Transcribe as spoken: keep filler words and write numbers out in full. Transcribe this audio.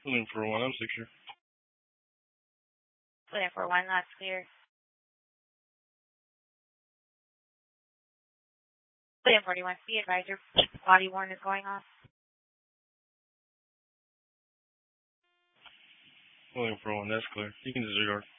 William four one, I'm six here. William four one, that's clear. William forty-one, be advisor, body worn is going off. William four one, that's clear. You can disregard.